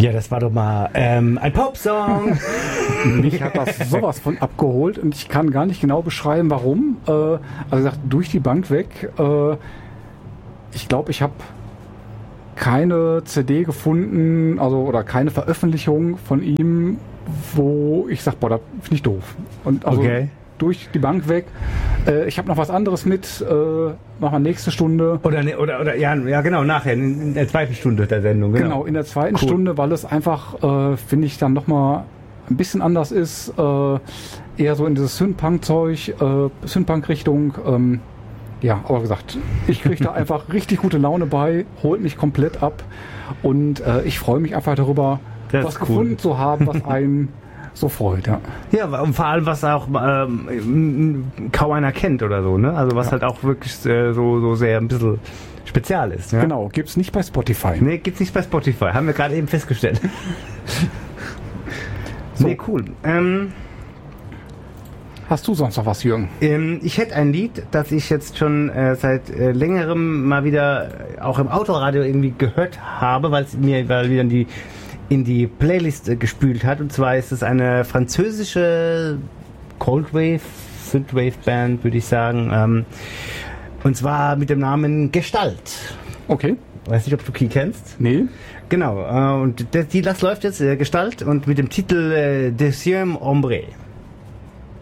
Ja, das war doch mal ein Popsong. Mich hat das sowas von abgeholt und ich kann gar nicht genau beschreiben, warum. Also gesagt, durch die Bank weg. Ich glaube, ich habe keine CD gefunden, also oder keine Veröffentlichung von ihm, wo ich sage, boah, das finde ich doof. Und also durch die Bank weg. Ich habe noch was anderes mit. Machen wir nächste Stunde. Oder ja, genau, nachher, in der zweiten Stunde der Sendung. Genau, in der zweiten Stunde, weil es einfach, finde ich, dann nochmal ein bisschen anders ist. Eher so in dieses Synthpunk-Zeug, Synthpunk-Richtung. Ja, aber gesagt, ich kriege da einfach richtig gute Laune bei, holt mich komplett ab und ich freue mich einfach darüber, was gefunden zu haben, was einen so freut, ja. Ja, und vor allem, was auch kaum einer kennt oder so, ne? Also was halt auch wirklich so sehr ein bisschen spezial ist. Ja? Genau, gibt's nicht bei Spotify. Nee, gibt's nicht bei Spotify, haben wir gerade eben festgestellt. So. Nee, cool. Hast du sonst noch was, Jürgen? Ich hätte ein Lied, das ich jetzt schon seit längerem mal wieder auch im Autoradio irgendwie gehört habe, weil es mir wieder in die Playlist gespült hat. Und zwar ist es eine französische Coldwave, Synthwave Band, würde ich sagen. Und zwar mit dem Namen Gestalt. Okay. Weiß nicht, ob du die kennst? Nee. Genau. Und das läuft jetzt Gestalt und mit dem Titel Deuxième Ombre.